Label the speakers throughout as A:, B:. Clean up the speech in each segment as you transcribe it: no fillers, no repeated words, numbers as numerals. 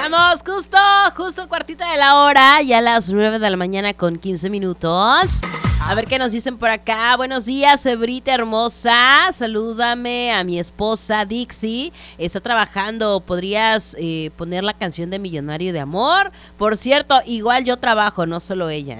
A: Vamos, justo el cuartito de la hora, ya a las 9 de la mañana con 15 minutos. A ver qué nos dicen por acá. Buenos días, Ebrita hermosa. Salúdame a mi esposa Dixie. Está trabajando. ¿Podrías poner la canción de Millonario de Amor? Por cierto, igual yo trabajo, no solo ella.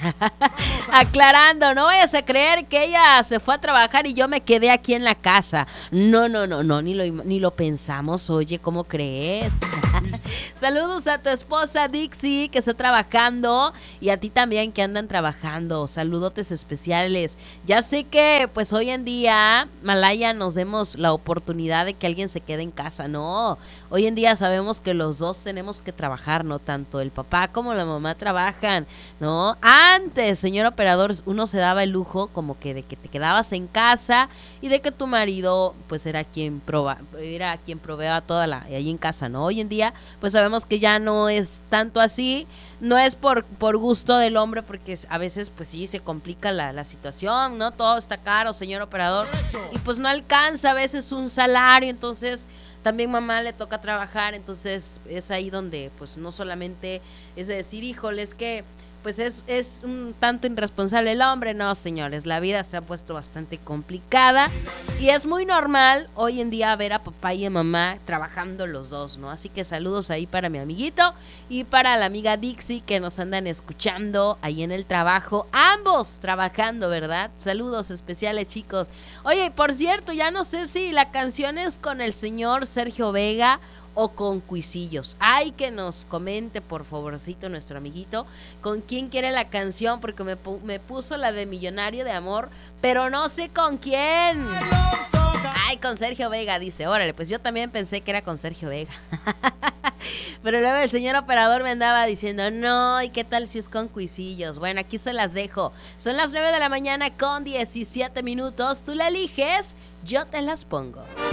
A: Aclarando, no vayas a creer que ella se fue a trabajar y yo me quedé aquí en la casa. No, ni lo pensamos. Oye, ¿cómo crees? Saludos a tu esposa Dixie que está trabajando y a ti también que andan trabajando. Saludotes especiales. Ya sé que pues hoy en día, Malaya, nos demos la oportunidad de que alguien se quede en casa. No, hoy en día sabemos que los dos tenemos que trabajar, no tanto el papá como la mamá trabajan, ¿no? Antes, señor operador, uno se daba el lujo como que de que te quedabas en casa y de que tu marido pues era quien proveaba toda la ahí en casa, ¿no? Hoy en día pues sabemos que ya no es tanto así, no es por gusto del hombre, porque a veces pues sí se complica la situación, ¿no? Todo está caro, señor operador, y pues no alcanza a veces un salario, entonces también mamá le toca trabajar, entonces es ahí donde pues no solamente es de decir, híjole, es que pues es un tanto irresponsable el hombre. No, señores, la vida se ha puesto bastante complicada y es muy normal hoy en día ver a papá y a mamá trabajando los dos, ¿no? Así que saludos ahí para mi amiguito y para la amiga Dixie que nos andan escuchando ahí en el trabajo, ambos trabajando, ¿verdad? Saludos especiales, chicos. Oye, por cierto, ya no sé si la canción es con el señor Sergio Vega o con Cuisillos. Ay, que nos comente por favorcito nuestro amiguito con quién quiere la canción, porque me puso la de Millonario de Amor, pero no sé con quién. Ay, con Sergio Vega, dice. Órale, pues yo también pensé que era con Sergio Vega. Pero luego el señor operador me andaba diciendo, no, ¿y qué tal si es con Cuisillos? Bueno, aquí se las dejo. Son las 9 de la mañana con 17 minutos. Tú la eliges, yo te las pongo.